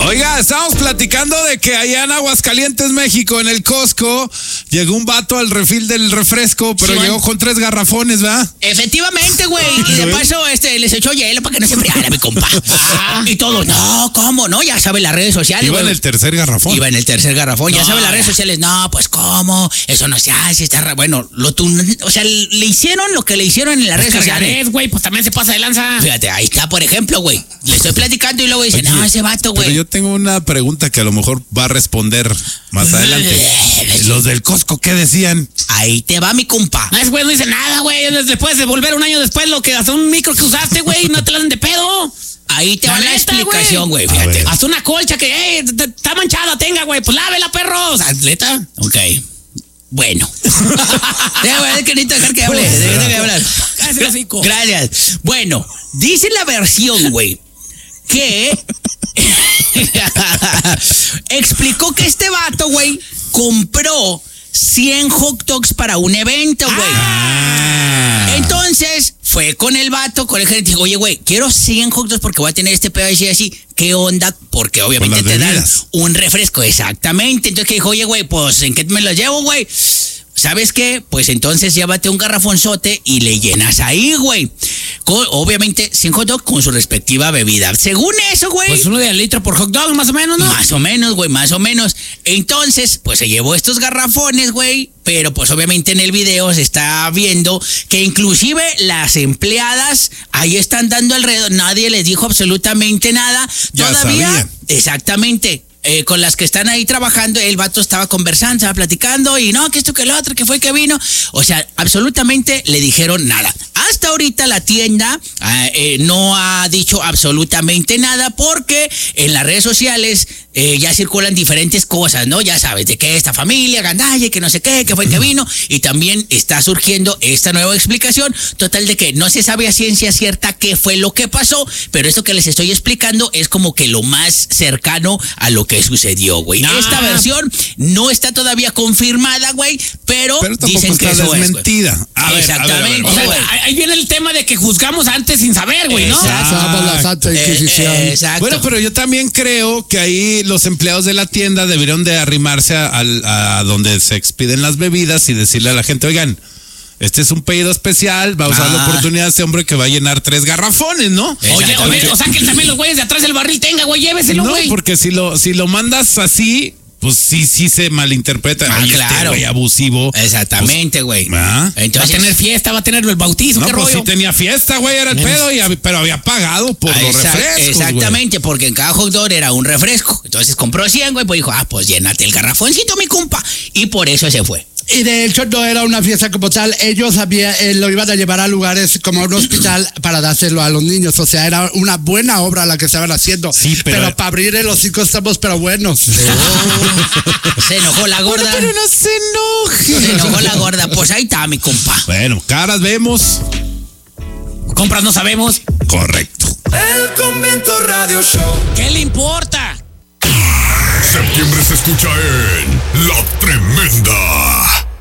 Oiga, estamos platicando de que allá en Aguascalientes, México, en el Costco, llegó un vato al refil del refresco, pero Sí, llegó con 3 garrafones, ¿verdad? Efectivamente, güey. Y de paso, les echó hielo para que no se enfriara, mi compa. Y todo, no, ¿cómo? No, ya saben las redes sociales. Iba en el tercer garrafón. Iba en el tercer garrafón. Ya saben las redes sociales, no, pues ¿cómo? Eso no se hace, está bueno, o sea, le hicieron lo que le hicieron en las redes sociales. Güey, pues también se pasa de lanza. Fíjate, ahí está, por ejemplo, güey. Le estoy platicando y luego dice, Oye, no, ese vato, güey. Pero yo tengo una pregunta que a lo mejor va a responder más adelante. Los del Costco, ¿qué decían? Ahí te va, mi compa. No, ese güey no dice nada, güey. Después de volver un año después lo que hasta un micro que usaste, güey, no te lo dan de pedo. Ahí te va la neta, explicación, güey. A Fíjate. ver. Hasta una colcha que, está manchada, tenga, güey. Pues lávela, perros. ¿Atleta? Ok. Bueno. Déjame que necesito dejar que hable. Déjame hablar. Cállate el hocico. Gracias. Bueno, dice la versión, güey, que explicó que este vato, güey, compró 100 hot dogs para un evento, güey. Entonces, fue con el vato, con el gerente, dijo, oye, güey, quiero 100 hot dogs porque voy a tener este pedo así. ¿Qué onda? Porque obviamente Con las te dan bebidas. un refresco, exactamente. Entonces que dijo, oye, güey, pues ¿en qué me los llevo, güey? ¿Sabes qué? Pues entonces llévate un garrafonzote y le llenas ahí, güey. Obviamente 100 hot dogs con su respectiva bebida. Según eso, güey. Pues uno de litro por hot dog, más o menos, ¿no? Más o menos, güey, más o menos. Entonces, pues se llevó estos garrafones, güey. Pero pues obviamente en el video se está viendo que inclusive las empleadas ahí están dando alrededor. Nadie les dijo absolutamente nada. Ya Todavía, sabían. exactamente. Con las que están ahí trabajando, el vato estaba conversando, estaba platicando y no, que esto, que lo otro, que fue, que vino. O sea, absolutamente le dijeron nada. Hasta ahorita la tienda no ha dicho absolutamente nada porque en las redes sociales ya circulan diferentes cosas, ¿no? Ya sabes, de que esta familia, gandalle, que no sé qué, que fue, que vino. Y también está surgiendo esta nueva explicación, total de que no se sabe a ciencia cierta qué fue lo que pasó, pero esto que les estoy explicando es como que lo más cercano a lo que sucedió, güey. No. Esta versión no está todavía confirmada, güey, pero Pero tampoco dicen que está eso es, güey. desmentida. A ver, Exactamente, O sea, güey. ahí viene el tema de que juzgamos antes sin saber, güey, ¿no? Exacto. Somos la Santa Inquisición. Exacto. Bueno, pero yo también creo que ahí los empleados de la tienda debieron de arrimarse a donde se expiden las bebidas y decirle a la gente, oigan, este es un pedido especial, va a usar la oportunidad de este hombre que va a llenar 3 garrafones, ¿no? Oye, o sea, que también los güeyes de atrás del barril tenga, güey, lléveselo, No, güey. porque si lo mandas así, pues sí se malinterpreta. Ay, claro. güey abusivo. Exactamente, güey. ¿Ah? Va a Entonces, tener fiesta, va a tener el bautizo, No, qué pues rollo. sí tenía fiesta, güey, era el pedo, pero había pagado por los refrescos, güey. exactamente, porque en cada hot dog era un refresco. Entonces compró 100, güey, pues dijo, pues llénate el garrafoncito, mi compa. Y por eso se fue. Y de hecho no era una fiesta como tal, ellos lo iban a llevar a lugares como un hospital para dárselo a los niños, o sea, era una buena obra la que estaban haciendo. Sí, pero para abrir el hocico estamos pero buenos. Se enojó la gorda. Pero no se enoje. Se enojó la gorda, pues ahí está, mi compa. Bueno, caras vemos. Compras no sabemos. Correcto. El Convento Radio Show. ¿Qué le importa? Septiembre se escucha en La Tremenda.